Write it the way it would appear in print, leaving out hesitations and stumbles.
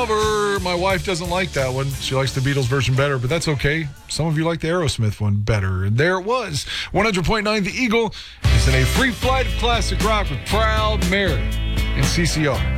Lover. My wife doesn't like that one. She likes the Beatles version better, but that's okay. Some of you like the Aerosmith one better. And there it was. 100.9 The Eagle is in a free flight of classic rock with Proud Mary and CCR.